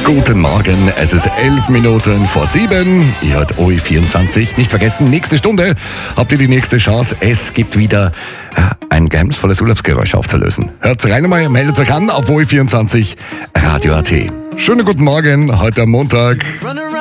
Guten Morgen, es ist 11 Minuten vor 7. Ihr hört OE24. Nicht vergessen, nächste Stunde habt ihr die nächste Chance. Es gibt wieder ein geheimnisvolles Urlaubsgeräusch aufzulösen. Hört's rein einmal, meldet euch an auf OE24 Radio.at. Schönen guten Morgen, heute am Montag.